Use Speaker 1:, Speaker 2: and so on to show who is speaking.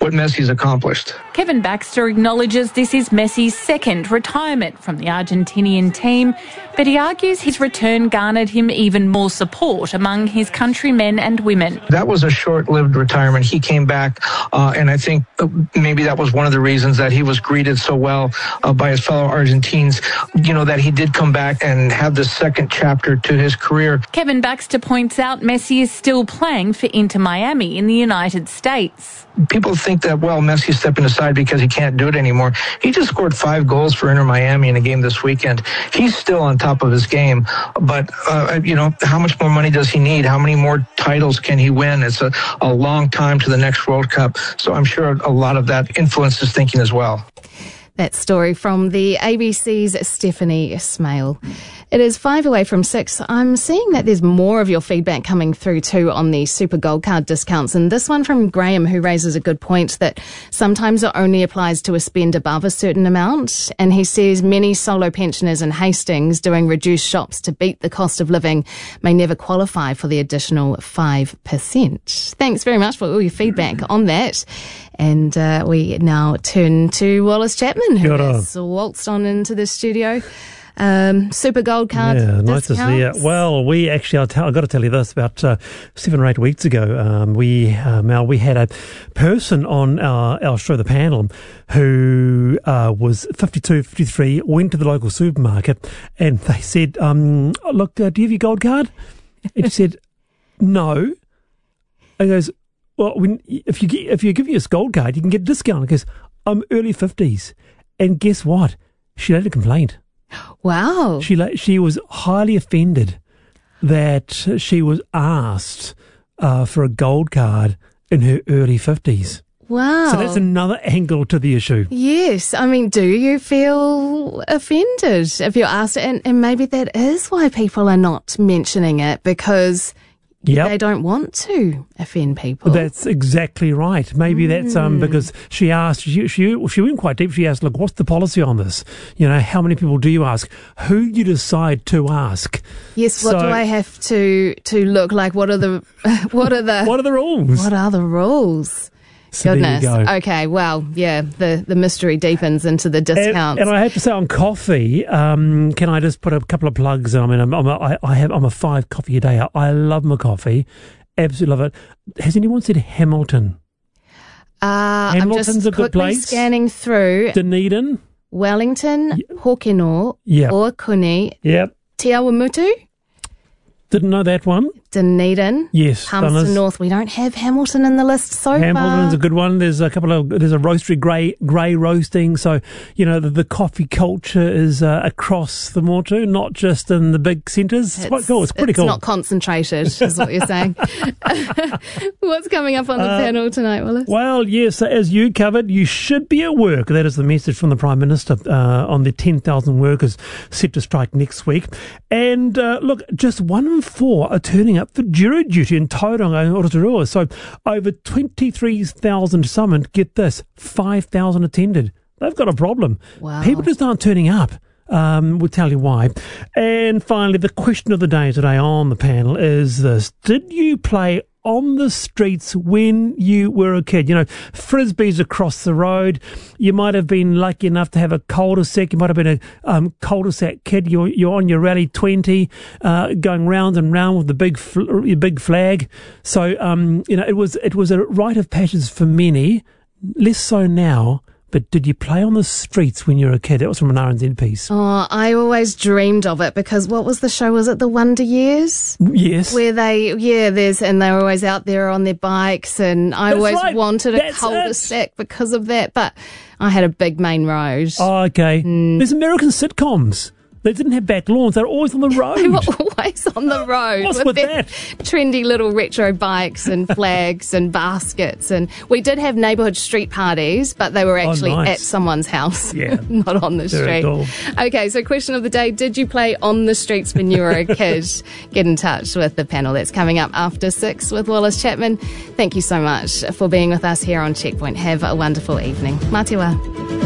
Speaker 1: what Messi's accomplished.
Speaker 2: Kevin Baxter acknowledges this is Messi's second retirement from the Argentinian team, but he argues his return garnered him even more support among his countrymen and women.
Speaker 1: That was a short-lived retirement. He came back, and I think maybe that was one of the reasons that he was greeted so well by his fellow Argentines, that he did come back and have the second chapter to his career.
Speaker 2: Kevin Baxter points out Messi is still playing for Inter Miami in the United States.
Speaker 1: People think that, Messi's stepping aside because he can't do it anymore. He just scored 5 goals for Inter Miami in a game this weekend. He's still on top of his game, but, how much more money does he need? How many more titles can he win? It's a long time to the next World Cup, so I'm sure a lot of that influences thinking as well.
Speaker 3: That story from the ABC's Stephanie Smale. It is 5 away from 6. I'm seeing that there's more of your feedback coming through too on the Super Gold Card discounts. And this one from Graham, who raises a good point that sometimes it only applies to a spend above a certain amount. And he says many solo pensioners in Hastings doing reduced shops to beat the cost of living may never qualify for the additional 5%. Thanks very much for all your feedback on that. And we now turn to Wallace Chapman, who has waltzed on into the studio. Super Gold Card discounts.
Speaker 4: Nice to see you. Well, we actually, I've got to tell you this, about 7 or 8 weeks ago, Mel, we had a person on our show, The Panel, who was 52, 53, went to the local supermarket, and they said, look, do you have your gold card? And she said, no. And goes, well, if you give us a gold card, you can get a discount. Because I'm early 50s. And guess what? She later complained.
Speaker 3: Wow.
Speaker 4: She was highly offended that she was asked for a gold card in her early 50s.
Speaker 3: Wow.
Speaker 4: So that's another angle to the issue.
Speaker 3: Yes. I mean, do you feel offended if you're asked? And maybe that is why people are not mentioning it, because they don't want to offend people.
Speaker 4: That's exactly right. Maybe that's because she asked, she went quite deep. She asked, look, what's the policy on this? How many people do you ask? Who do you decide to ask?
Speaker 3: Yes, what do I have to look like? What are the
Speaker 4: what are the rules?
Speaker 3: What are the rules?
Speaker 4: So
Speaker 3: goodness.
Speaker 4: There you go.
Speaker 3: Okay, well, yeah, the mystery deepens into the discounts.
Speaker 4: And I have to say, on coffee, can I just put a couple of plugs? I mean, I'm a 5 coffee a day. I love my coffee, absolutely love it. Has anyone said Hamilton?
Speaker 3: I'm
Speaker 4: Hamilton's
Speaker 3: just
Speaker 4: a good
Speaker 3: quickly
Speaker 4: place.
Speaker 3: Scanning through.
Speaker 4: Dunedin,
Speaker 3: Wellington, Hokeno, Okuni, Te Awamutu.
Speaker 4: Didn't know that one.
Speaker 3: Dunedin.
Speaker 4: Yes.
Speaker 3: Palmerston North. We don't have Hamilton in the list so far.
Speaker 4: Hamilton's a good one. There's a roastery, grey roasting. So, the coffee culture is across the Motu, not just in the big centres. It's quite cool. It's pretty cool.
Speaker 3: It's not concentrated, is what you're saying. What's coming up on the panel tonight, Willis?
Speaker 4: Well, yes, as you covered, you should be at work. That is the message from the Prime Minister on the 10,000 workers set to strike next week. And look, just 1 in 4 are turning up for jury duty in Tauranga and Rotorua. So over 23,000 summoned, get this, 5,000 attended. They've got a problem.
Speaker 3: Wow.
Speaker 4: People just aren't turning up. We'll tell you why. And finally, the question of the day today on the panel is this. Did you play on the streets when you were a kid? Frisbees across the road. You might have been lucky enough to have a cul-de-sac. You might have been a cul-de-sac kid. You're on your Rally 20, going round and round with the big flag. So, it was a rite of passage for many, less so now. But did you play on the streets when you were a kid? That was from an RNZ piece.
Speaker 3: Oh, I always dreamed of it because what was the show? Was it The Wonder Years?
Speaker 4: Yes.
Speaker 3: Where they were always out there on their bikes, and I wanted a cul-de-sac because of that. But I had a big main road.
Speaker 4: Oh, okay. There's American sitcoms. They didn't have back lawns. They were always on the road.
Speaker 3: They were always on the road.
Speaker 4: What's with that?
Speaker 3: Trendy little retro bikes and flags and baskets. And we did have neighbourhood street parties, but they were actually at someone's house, not on the street. Cool. Okay, so question of the day, did you play on the streets when you were a kid? Get in touch with the panel. That's coming up after 6 with Wallace Chapman. Thank you so much for being with us here on Checkpoint. Have a wonderful evening. Mā te wā.